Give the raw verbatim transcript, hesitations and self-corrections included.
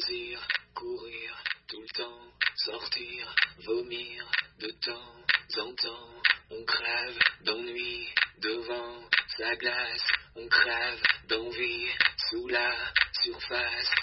loisir, courir, tout le temps, sortir, vomir, de temps en temps, on crève d'ennui, devant sa glace, on crève d'envie, sous la surface,